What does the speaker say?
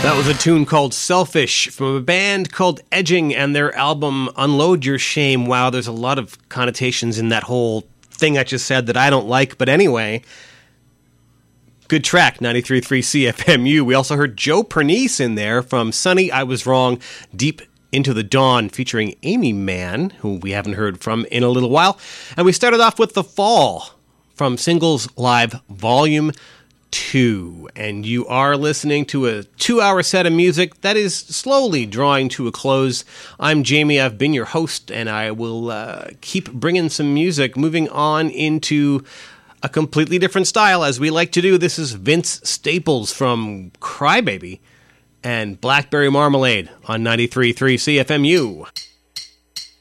That was a tune called Selfish from a band called Edging and their album Unload Your Shame. Wow, there's a lot of connotations in that whole thing I just said that I don't like, but anyway, good track, 93.3 CFMU. We also heard Joe Pernice in there from Sunny I Was Wrong, Deep Into the Dawn, featuring Amy Mann, who we haven't heard from in a little while. And we started off with The Fall from Singles Live Volume 2, and you are listening to a 2-hour set of music that is slowly drawing to a close. I'm Jamie, I've been your host, and I will keep bringing some music, moving on into a completely different style, as we like to do. This is Vince Staples from Crybaby and Blackberry Marmalade on 93.3 CFMU.